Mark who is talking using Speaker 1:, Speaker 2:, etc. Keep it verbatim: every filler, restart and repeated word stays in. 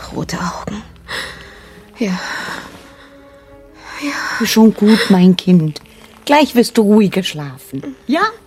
Speaker 1: Rote Augen. Ja. Ja.
Speaker 2: Schon gut, mein Kind. Gleich wirst du ruhiger schlafen. Ja?